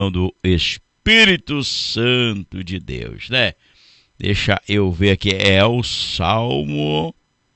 do Espírito Santo de Deus, né? Deixa eu ver aqui, é o Salmo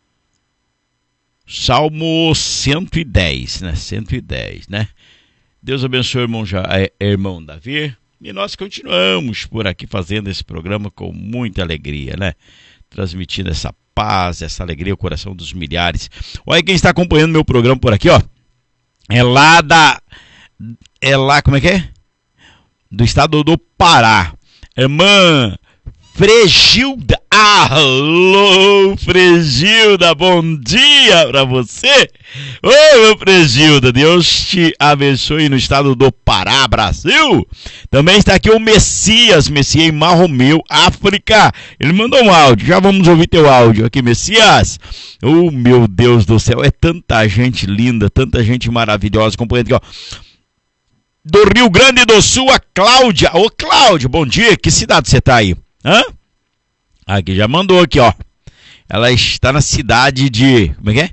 110, né? 110, né? Deus abençoe, irmão Davi. E nós continuamos por aqui fazendo esse programa com muita alegria, né? Transmitindo essa paz, essa alegria ao coração dos milhares. Olha quem está acompanhando meu programa por aqui, ó. É lá, como é que é? Do estado do Pará. Irmã Fregilda. Alô, Fregilda, bom dia para você. Ô, meu Fregilda, Deus te abençoe no estado do Pará, Brasil. Também está aqui o Messias em Marromeu, África. Ele mandou um áudio, já vamos ouvir teu áudio aqui, Messias. Oh, meu Deus do céu, é tanta gente linda, tanta gente maravilhosa acompanhando aqui, ó. Do Rio Grande do Sul, a Cláudia. Ô, Cláudia, bom dia, que cidade você tá aí? Hã? Aqui, já mandou aqui, ó. Ela está na cidade de... Como é que é?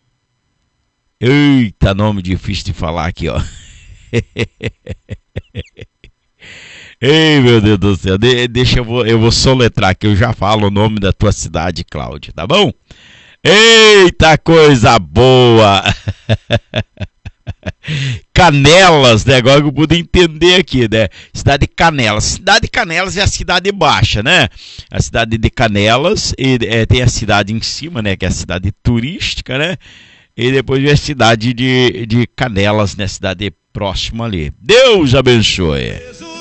Eita, nome difícil de falar aqui, ó. Ei, meu Deus do céu. Deixa eu vou soletrar que eu já falo o nome da tua cidade, Cláudia, tá bom? Eita, coisa boa! Canelas, né? Agora que eu pude entender aqui, né? Cidade de Canelas. Cidade de Canelas é a cidade baixa, né? A cidade de Canelas, e tem a cidade em cima, né? Que é a cidade turística, né? E depois vem a cidade de Canelas, né? Cidade próxima ali. Deus abençoe.